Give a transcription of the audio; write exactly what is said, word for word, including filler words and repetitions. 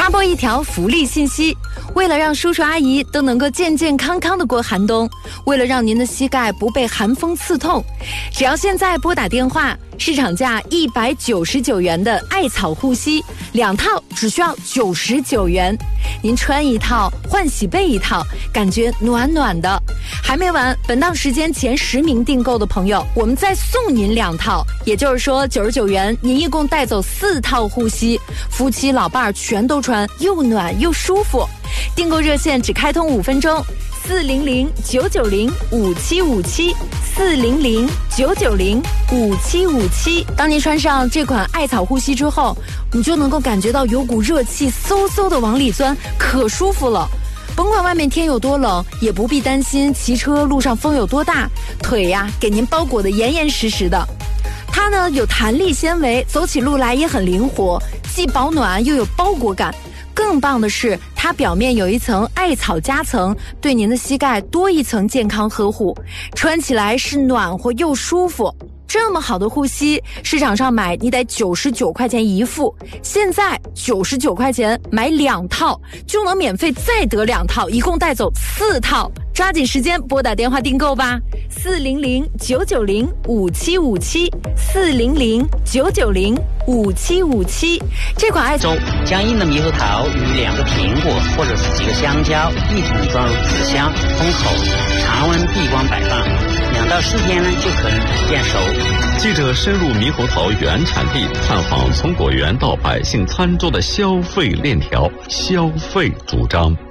插播一条福利信息，为了让叔叔阿姨都能够健健康康的过寒冬，为了让您的膝盖不被寒风刺痛，只要现在拨打电话，市场价一百九十九元的艾草护膝两套只需要九十九元，您穿一套换洗被一套，感觉暖暖的。还没完，本档时间前十名订购的朋友，我们再送您两套，也就是说九十九元您一共带走四套护膝，夫妻老伴儿全都穿，又暖又舒服。订购热线只开通五分钟，四零零九九零五七五七，四零零九九零五七五七。当您穿上这款艾草护膝之后，你就能够感觉到有股热气嗖嗖的往里钻，可舒服了。甭管外面天有多冷，也不必担心骑车路上风有多大，腿呀给您包裹得严严实实的。它呢有弹力纤维，走起路来也很灵活，既保暖又有包裹感。更棒的是，它表面有一层艾草夹层，对您的膝盖多一层健康呵护，穿起来是暖和又舒服。这么好的护膝，市场上买你得九十九块钱一副，现在九十九块钱买两套就能免费再得两套，一共带走四套。抓紧时间拨打电话订购吧，四零零九九零五七五七，四零零九九零五七五七。这款艾草将硬的猕猴桃与两个苹果或者是几个香蕉一同装入纸箱，封口，常温闭关摆放，两到四天呢就可以变熟。 记者深入猕猴桃原产地，探访从果园到百姓餐桌的消费链条，消费主张。